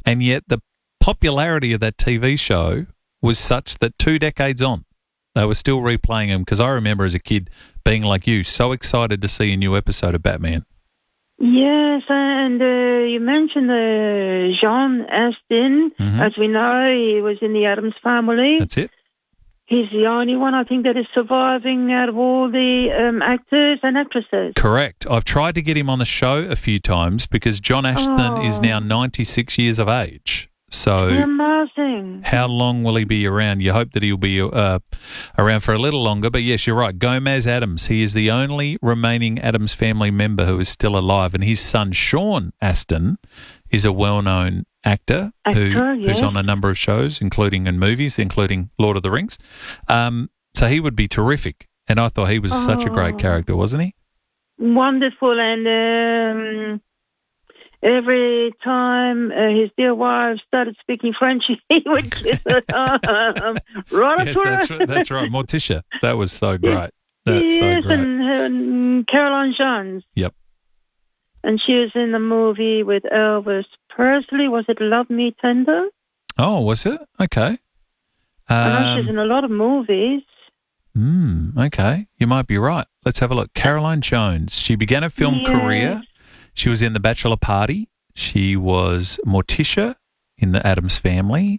And yet the popularity of that TV show was such that 2 decades on, they were still replaying them, because I remember as a kid being like you, so excited to see a new episode of Batman. Yes, and you mentioned John Astin. Mm-hmm. As we know, he was in the Addams Family. That's it. He's the only one, I think, that is surviving out of all the actors and actresses. Correct. I've tried to get him on the show a few times because John Ashton is now 96 years of age. So amazing. How long will he be around? You hope that he'll be around for a little longer. But yes, you're right. Gomez Addams. He is the only remaining Addams family member who is still alive. And his son, Sean Astin, is a well-known actor who's on a number of shows, including in movies, including Lord of the Rings. So he would be terrific. And I thought he was such a great character, wasn't he? Wonderful. And every time his dear wife started speaking French, he would kiss her. Right yes, up to her. That's right. Morticia. That was so great. That's yes, so great. and Caroline Jones. Yep. And she was in the movie with Elvis Presley. Was it Love Me Tender? Oh, was it? Okay. I know she's in a lot of movies. Okay. You might be right. Let's have a look. Caroline Jones. She began her film career. She was in The Bachelor Party. She was Morticia in The Addams Family.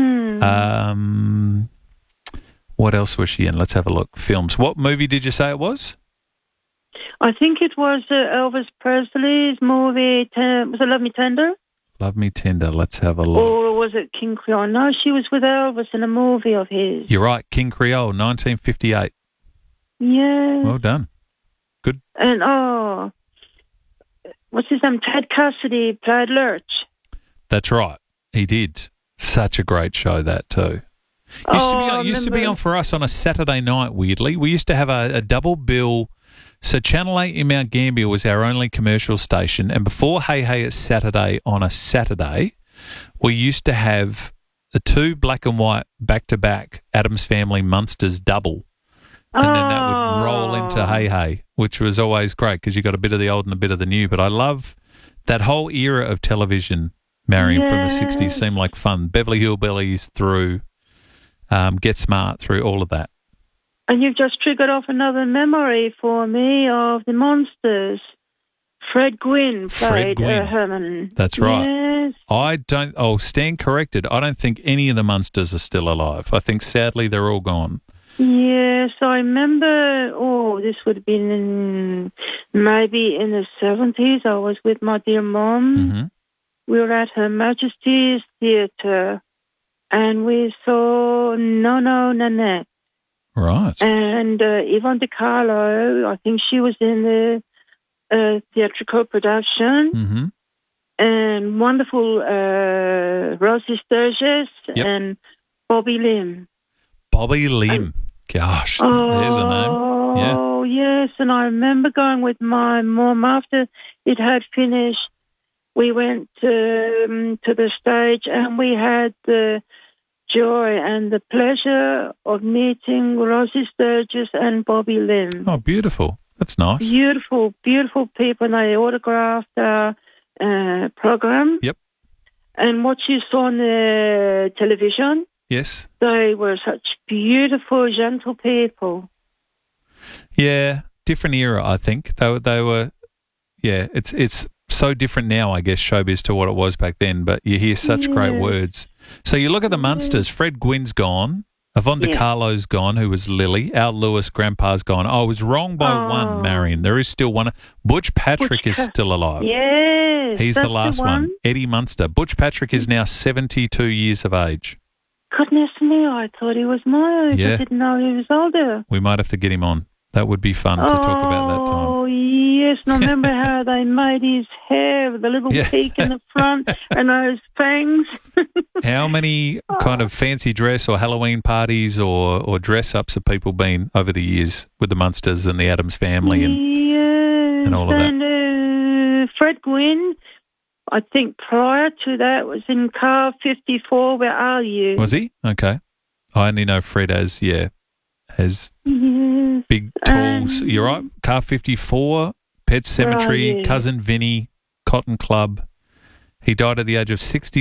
What else was she in? Let's have a look. Films. What movie did you say it was? I think it was Elvis Presley's movie. Was it Love Me Tender? Love Me Tender. Let's have a look. Or was it King Creole? No, she was with Elvis in a movie of his. You're right. King Creole, 1958. Yeah. Well done. Good. And, what's his name? Ted Cassidy played Lurch. That's right. He did. Such a great show, that too. Used to be on for us on a Saturday night, weirdly. We used to have a double bill. So Channel 8 in Mount Gambier was our only commercial station. And before Hey Hey It's Saturday on a Saturday, we used to have the 2 black and white back-to-back Addams Family Munsters double. And then that would roll into Hey Hey, which was always great because you got a bit of the old and a bit of the new. But I love that whole era of television, Marion, from the 60s. Seemed like fun. Beverly Hillbillies through Get Smart, through all of that. And you've just triggered off another memory for me of the Monsters. Fred Gwynne played Herman. That's right. Yes. Stand corrected. I don't think any of the Munsters are still alive. I think, sadly, they're all gone. Yes, I remember, this would have been maybe in the 70s. I was with my dear mom. Mm-hmm. We were at Her Majesty's Theatre, and we saw Nono Nanette. Right. And Yvonne De Carlo, I think she was in the theatrical production. Mm-hmm. And wonderful Rosie Sturgis and Bobby Lim. Bobby Lim. Gosh, there's a name. Yeah. Oh, yes. And I remember going with my mom after it had finished. We went to the stage and we had the joy and the pleasure of meeting Rosie Sturgis and Bobby Lim. Oh, beautiful. That's nice. Beautiful, beautiful people. And they autographed our program. Yep. And what you saw on the television. Yes. They were such beautiful, gentle people. Yeah, different era, I think. They were. Yeah, it's so different now, I guess, showbiz to what it was back then. But you hear such great words. So you look at the Munsters. Fred Gwynne's gone. Yvonne De Carlo's gone, who was Lily. Al Lewis, Grandpa's gone. I was wrong by one, Marion. There is still one. Butch Patrick is still alive. Yes. He's the last one. Eddie Munster. Butch Patrick is now 72 years of age. Goodness me, I thought he was my age. Yeah. I didn't know he was older. We might have to get him on. That would be fun to talk about that time. Oh, yes. And I remember how they made his hair with a little peak in the front and those fangs. How many kind of fancy dress or Halloween parties or dress-ups have people been over the years with the Munsters and the Addams Family and all of that? And Fred Gwynne, I think prior to that, was in Car 54. Where are you? Was he? Okay. I only know Fred as big, tall. You're right. Car 54, Pet Cemetery, Cousin Vinny, Cotton Club. He died at the age of 60.